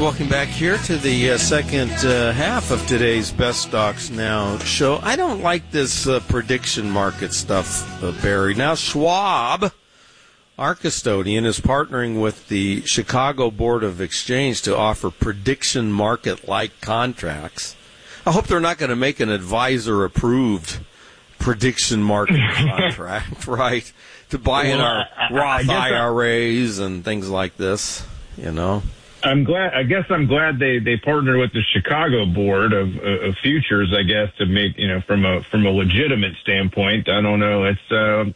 welcome back here to the second half of today's Best Stocks Now show. I don't like this prediction market stuff, Barry. Now, Schwab, our custodian, is partnering with the Chicago Board of Exchange to offer prediction market-like contracts. I hope they're not going to make an advisor-approved prediction market contract, right, to buy in our Roth IRAs and things like this, you know. I'm glad they partnered with the Chicago Board of Futures, I guess, to make, from a legitimate standpoint. I don't know. It's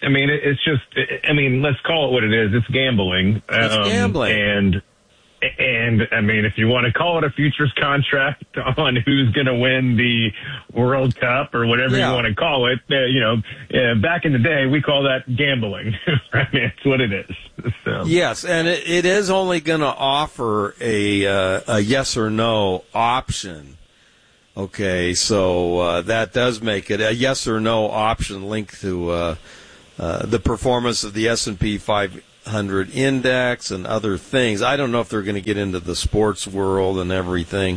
let's call it what it is. It's gambling. It's gambling. And I mean, if you want to call it a futures contract on who's going to win the World Cup or whatever you want to call it, back in the day, we call that gambling. I mean, it's what it is. So. Yes, and it is only going to offer a yes or no option. Okay, so that does make it a yes or no option linked to the performance of the S&P 500 index and other things. I don't know if they're going to get into the sports world and everything,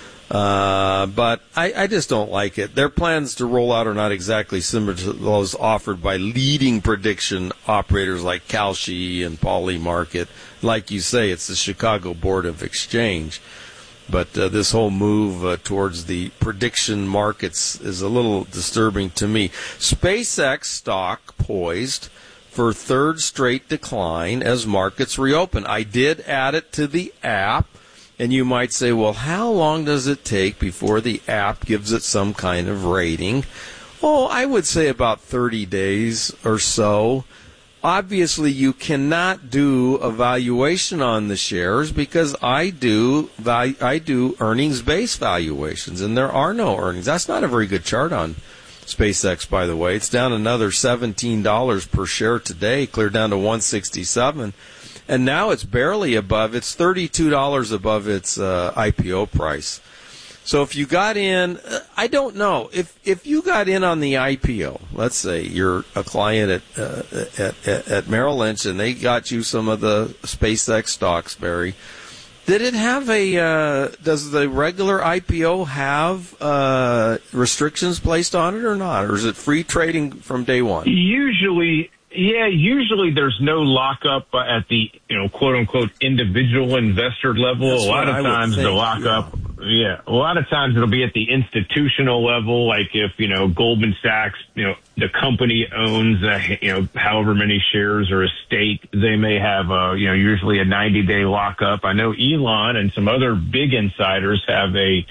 but I just don't like it. Their plans to roll out are not exactly similar to those offered by leading prediction operators like Kalshi and Polymarket. Like you say, it's the Chicago Board of Exchange. But this whole move towards the prediction markets is a little disturbing to me. SpaceX stock poised for third straight decline as markets reopen. I did add it to the app, and you might say, well, how long does it take before the app gives it some kind of rating? Oh, I would say about 30 days or so. Obviously, you cannot do a valuation on the shares because I do earnings-based valuations, and there are no earnings. That's not a very good chart on SpaceX, by the way. It's down another $17 per share today, cleared down to $167, and now it's barely above. It's $32 above its IPO price. So if you got in, I don't know if you got in on the IPO. Let's say you're a client at Merrill Lynch, and they got you some of the SpaceX stocks, Barry. Did it have does the regular IPO have restrictions placed on it or not? Or is it free trading from day one? Usually there's no lockup at the, quote unquote, individual investor level. That's a lot of times the lockup, a lot of times it'll be at the institutional level. Like if, Goldman Sachs, the company owns, however many shares or a stake, they may have usually a 90-day lockup. I know Elon and some other big insiders have a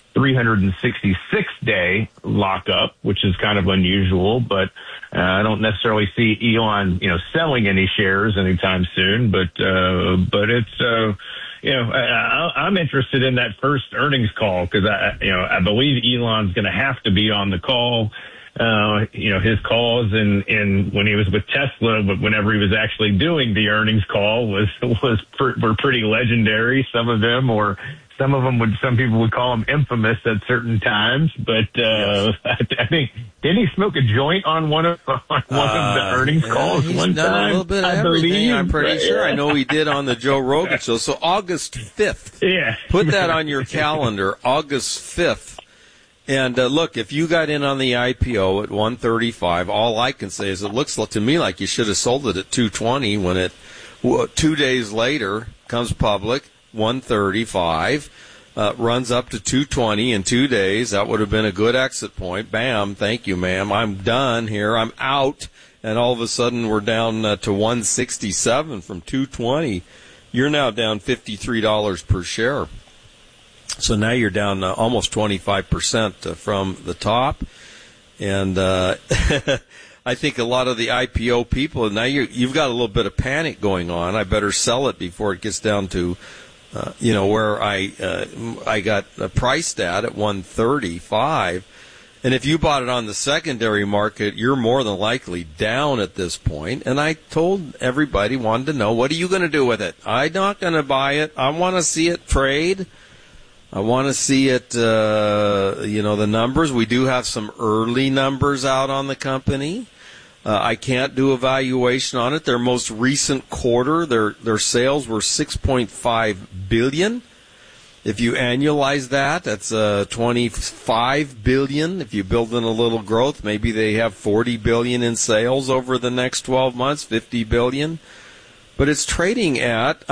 366-day lockup, which is kind of unusual, but I don't necessarily see Elon, selling any shares anytime soon, but it's, I'm interested in that first earnings call because I believe Elon's going to have to be on the call. His calls and when he was with Tesla, but whenever he was actually doing the earnings call were pretty legendary. Some of them some people would call them infamous at certain times, but I think didn't he smoke a joint on one of the earnings calls one done time? A little bit of everything, I'm pretty sure. I know he did on the Joe Rogan show. So August 5th. Yeah. Put that on your calendar, August 5th. And look, if you got in on the IPO at 135, all I can say is it looks to me like you should have sold it at 220 when it 2 days later comes public. 135, runs up to 220 in 2 days. That would have been a good exit point. Bam, thank you, ma'am. I'm done here. I'm out. And all of a sudden we're down to 167 from 220. You're now down $53 per share. So now you're down almost 25% from the top. And I think a lot of the IPO people, now you've got a little bit of panic going on. I better sell it before it gets down to where I got priced at 135. And if you bought it on the secondary market, you're more than likely down at this point. And I told everybody, wanted to know, what are you going to do with it? I'm not going to buy it. I want to see it trade. I want to see it, the numbers. We do have some early numbers out on the company. I can't do a valuation on it. Their most recent quarter, their sales were $6.5 billion. If you annualize that, that's $25 billion. If you build in a little growth, maybe they have $40 billion in sales over the next 12 months, $50 billion. But it's trading at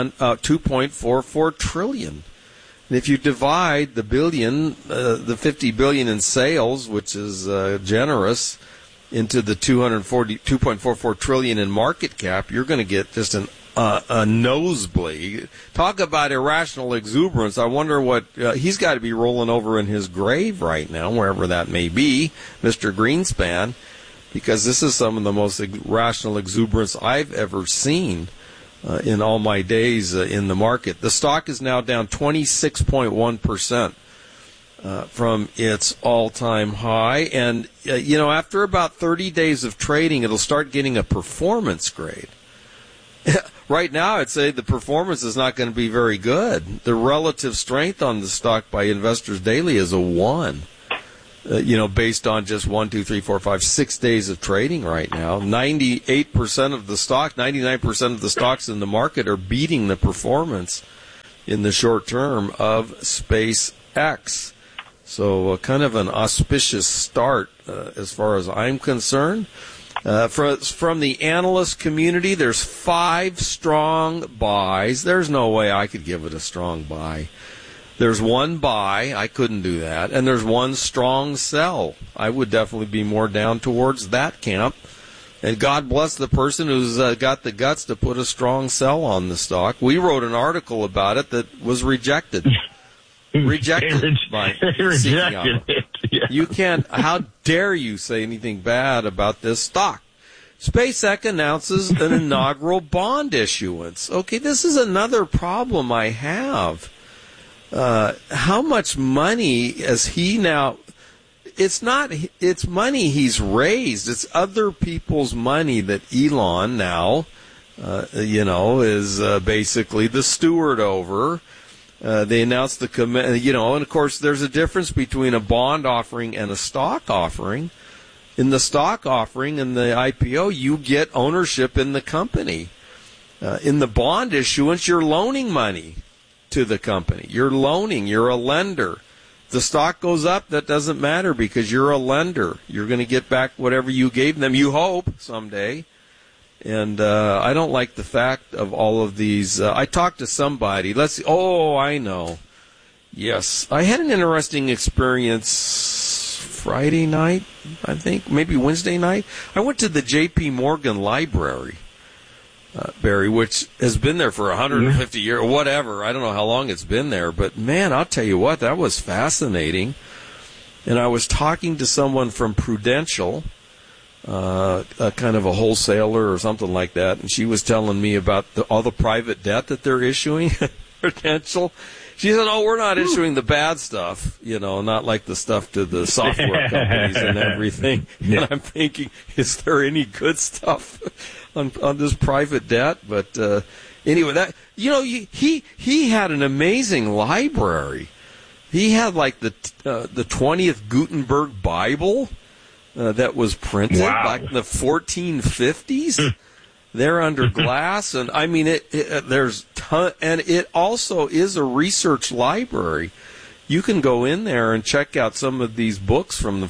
$2.44 trillion. And if you divide the the $50 billion in sales, which is generous, into the $2.44 trillion in market cap, you're going to get just a nosebleed. Talk about irrational exuberance. I wonder what he's got to be rolling over in his grave right now, wherever that may be, Mr. Greenspan, because this is some of the most irrational exuberance I've ever seen in all my days in the market. The stock is now down 26.1%. From its all-time high. And, after about 30 days of trading, it'll start getting a performance grade. Right now, I'd say the performance is not going to be very good. The relative strength on the stock by Investors Daily is a 1. Based on just 6 days of trading right now. 98% of the stock, 99% of the stocks in the market are beating the performance in the short term of SpaceX. So kind of an auspicious start as far as I'm concerned. From the analyst community, there's 5 strong buys. There's no way I could give it a strong buy. There's 1 buy. I couldn't do that. And there's 1 strong sell. I would definitely be more down towards that camp. And God bless the person who's got the guts to put a strong sell on the stock. We wrote an article about it that was rejected. Rejected by rejected it. Yeah. You can't. How dare you say anything bad about this stock? SpaceX announces an inaugural bond issuance. Okay, this is another problem I have. How much money is he now? It's not. It's money he's raised. It's other people's money that Elon now, is basically the steward over. They announced the and of course there's a difference between a bond offering and a stock offering. In the stock offering and the IPO, you get ownership in the company. In the bond issuance, you're loaning money to the company. You're a lender. The stock goes up, that doesn't matter because you're a lender. You're going to get back whatever you gave them, you hope, someday. And I don't like the fact of all of these. I talked to somebody. I know. Yes. I had an interesting experience Friday night, I think, maybe Wednesday night. I went to the J.P. Morgan Library, Barry, which has been there for 150 years or whatever. I don't know how long it's been there. But, man, I'll tell you what, that was fascinating. And I was talking to someone from Prudential, kind of a wholesaler or something like that, and she was telling me about all the private debt that they're issuing. Prudential. She said, "Oh, we're not issuing the bad stuff, not like the stuff to the software companies and everything." Yeah. And I'm thinking, is there any good stuff on this private debt? But anyway, that he had an amazing library. He had like the 20th Gutenberg Bible. That was printed back in the 1450s. They're under glass, and I mean, there's and it also is a research library. You can go in there and check out some of these books from the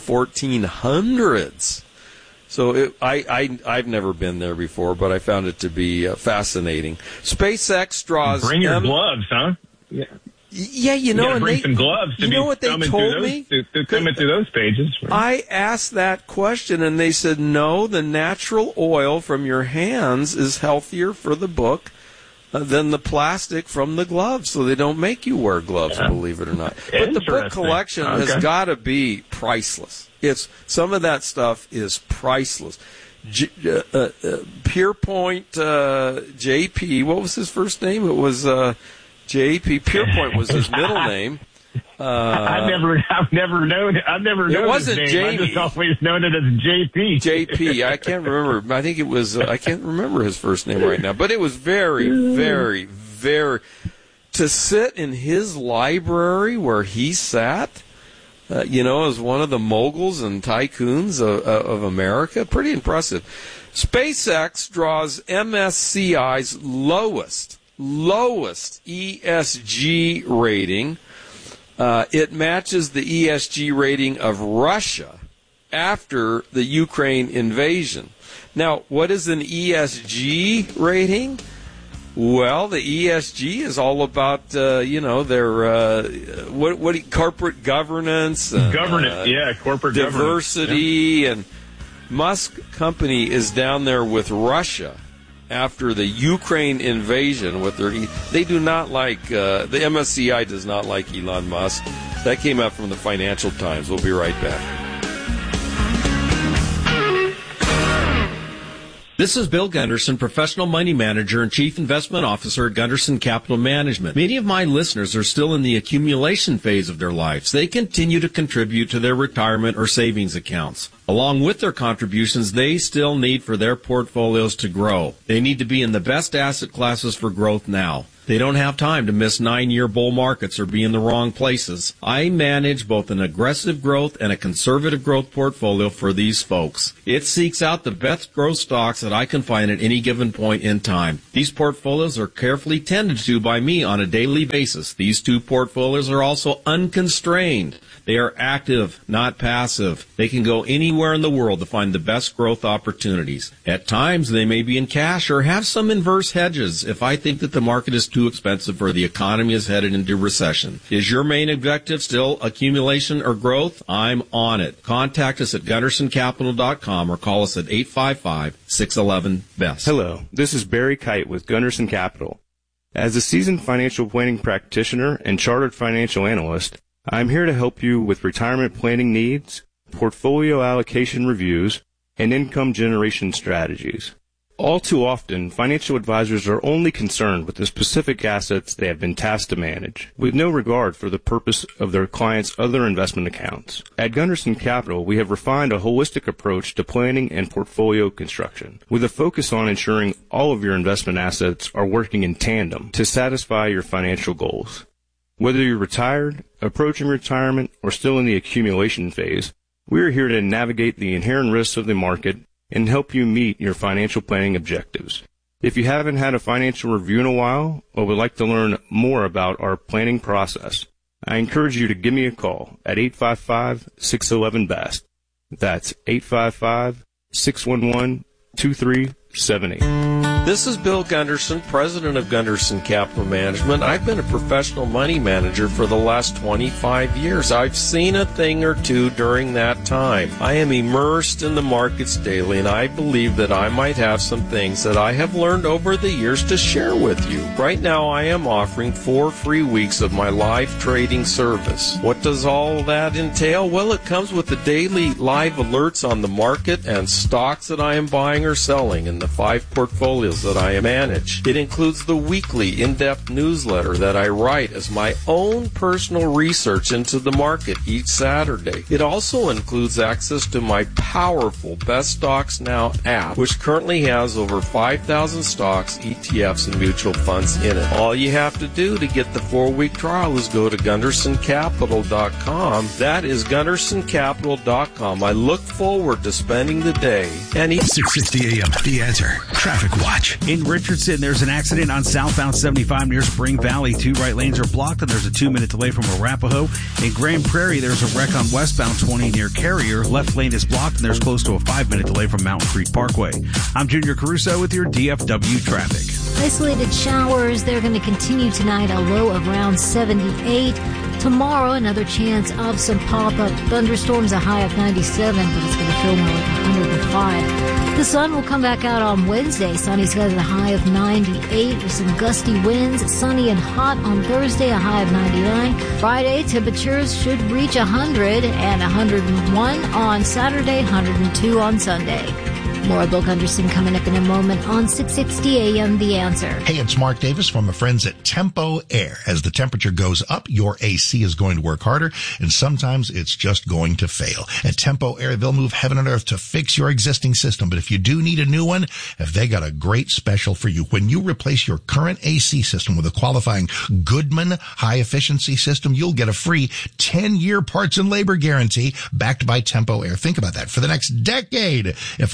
1400s. So I've never been there before, but I found it to be fascinating. SpaceX draws. Bring your gloves, huh? Yeah. Yeah, and bring some gloves to what they told me? To come into those pages. Right? I asked that question, and they said, no, the natural oil from your hands is healthier for the book than the plastic from the gloves, so they don't make you wear gloves, believe it or not. But the book collection has got to be priceless. Some of that stuff is priceless. Pierpoint JP, what was his first name? It was... J.P. Pierpoint was his middle name. I've never known it wasn't his name. Jamie. I just always known it as J.P. J.P. I can't remember. I think it was. I can't remember his first name right now. But it was very, very, very. To sit in his library where he sat, as one of the moguls and tycoons of America, pretty impressive. SpaceX draws MSCI's lowest lowest ESG rating. It matches the ESG rating of Russia after the Ukraine invasion. Now, what is an ESG rating? Well, the ESG is all about, their corporate governance, corporate diversity, and Musk company is down there with Russia after the Ukraine invasion. They do not like the MSCI does not like Elon Musk. That came out from the Financial Times. We'll be right back. This is Bill Gunderson, professional money manager and chief investment officer at Gunderson Capital Management. Many of my listeners are still in the accumulation phase of their lives. They continue to contribute to their retirement or savings accounts. Along with their contributions, they still need for their portfolios to grow. They need to be in the best asset classes for growth now. They don't have time to miss 9-year bull markets or be in the wrong places. I manage both an aggressive growth and a conservative growth portfolio for these folks. It seeks out the best growth stocks that I can find at any given point in time. These portfolios are carefully tended to by me on a daily basis. These two portfolios are also unconstrained. They are active, not passive. They can go anywhere in the world to find the best growth opportunities. At times, they may be in cash or have some inverse hedges if I think that the market is too expensive or the economy is headed into recession. Is your main objective still accumulation or growth? I'm on it. Contact us at GundersonCapital.com or call us at 855-611-BEST. Hello, this is Barry Kite with Gunderson Capital. As a seasoned financial planning practitioner and chartered financial analyst, I'm here to help you with retirement planning needs, portfolio allocation reviews, and income generation strategies. All too often, financial advisors are only concerned with the specific assets they have been tasked to manage, with no regard for the purpose of their clients' other investment accounts. At Gunderson Capital, we have refined a holistic approach to planning and portfolio construction, with a focus on ensuring all of your investment assets are working in tandem to satisfy your financial goals. Whether you're retired, approaching retirement, or still in the accumulation phase, we are here to navigate the inherent risks of the market and help you meet your financial planning objectives. If you haven't had a financial review in a while or would like to learn more about our planning process, I encourage you to give me a call at 855-611-BEST. That's 855-611-2378. This is Bill Gunderson, president of Gunderson Capital Management. I've been a professional money manager for the last 25 years. I've seen a thing or two during that time. I am immersed in the markets daily, and I believe that I might have some things that I have learned over the years to share with you. Right now, I am offering 4 free weeks of my live trading service. What does all that entail? Well, it comes with the daily live alerts on the market and stocks that I am buying or selling in the 5 portfolios that I manage. It includes the weekly in-depth newsletter that I write as my own personal research into the market each Saturday. It also includes access to my powerful Best Stocks Now app, which currently has over 5,000 stocks, ETFs, and mutual funds in it. All you have to do to get the 4-week trial is go to GundersonCapital.com. That is GundersonCapital.com. I look forward to spending the day. And 660 AM, The Answer. Traffic Watch. In Richardson, there's an accident on southbound 75 near Spring Valley. 2 right lanes are blocked, and there's a 2-minute delay from Arapahoe. In Grand Prairie, there's a wreck on westbound 20 near Carrier. Left lane is blocked, and there's close to a 5-minute delay from Mountain Creek Parkway. I'm Junior Caruso with your DFW traffic. Isolated showers, they're going to continue tonight, a low of around 78. Tomorrow, another chance of some pop-up thunderstorms, a high of 97, but it's going to feel more like 105. The sun will come back out on Wednesday. Sunny's got a high of 98 with some gusty winds. Sunny and hot on Thursday, a high of 99. Friday, temperatures should reach 100 and 101 on Saturday, 102 on Sunday. More Bill Gunderson coming up in a moment on 660 AM The Answer. Hey, it's Mark Davis from my friends at Tempo Air. As the temperature goes up, your AC is going to work harder, and sometimes it's just going to fail. At Tempo Air, they'll move heaven and earth to fix your existing system. But if you do need a new one, they got a great special for you. When you replace your current AC system with a qualifying Goodman high-efficiency system, you'll get a free 10-year parts and labor guarantee backed by Tempo Air. Think about that. For the next decade, if a covered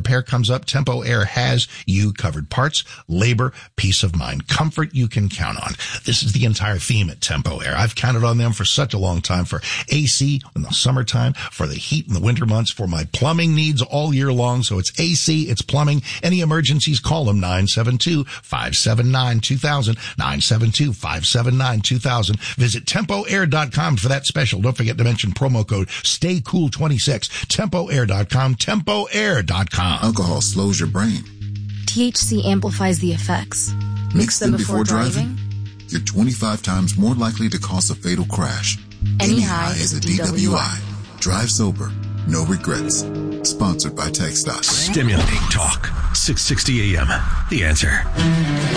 repair comes up, Tempo Air has you covered. Parts, labor, peace of mind, comfort you can count on. This is the entire theme at Tempo Air. I've counted on them for such a long time, for AC in the summertime, for the heat in the winter months, for my plumbing needs all year long. So it's AC, it's plumbing. Any emergencies, call them 972-579-2000, 972-579-2000. Visit TempoAir.com for that special. Don't forget to mention promo code STAYCOOL26. TempoAir.com, TempoAir.com. Alcohol slows your brain. THC amplifies the effects. Mix them before driving. You're 25 times more likely to cause a fatal crash. Any high is a DWI. Drive sober. No regrets. Sponsored by TechStop. Stimulating talk. 660 AM. The Answer.